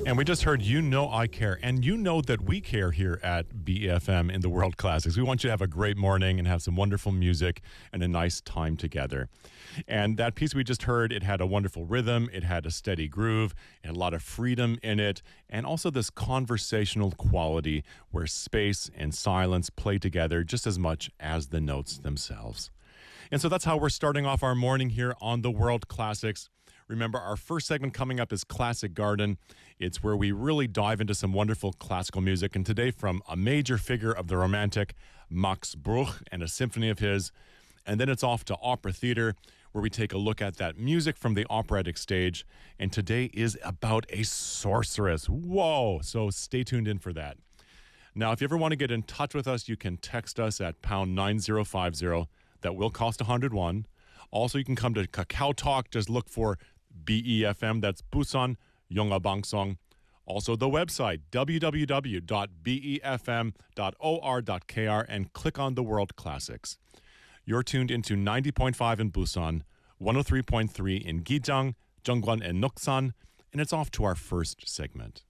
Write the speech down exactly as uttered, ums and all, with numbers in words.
And we just heard You Know I Care, and you know that we care here at B E F M in the World Classics. We want you to have a great morning and have some wonderful music and a nice time together. And that piece we just heard, it had a wonderful rhythm, it had a steady groove, and a lot of freedom in it, and also this conversational quality where space and silence play together just as much as the notes themselves. And so that's how we're starting off our morning here on the World Classics. Remember, our first segment coming up is Classic Garden. It's where we really dive into some wonderful classical music. And today from a major figure of the Romantic, Max Bruch, and a symphony of his. And then it's off to opera theater, where we take a look at that music from the operatic stage. And today is about a sorceress. Whoa! So stay tuned in for that. Now, if you ever want to get in touch with us, you can text us at pound nine zero five zero. That will cost one hundred one. Also, you can come to Kakao Talk. Just look for B E F M. That's Busan Yonga Bangsong. Also, the website, w w w dot b e f m dot o r dot k r, and click on the World Classics. You're tuned into ninety point five in Busan, one oh three point three in Gijang, Zhongguan, and Noksan, and it's off to our first segment.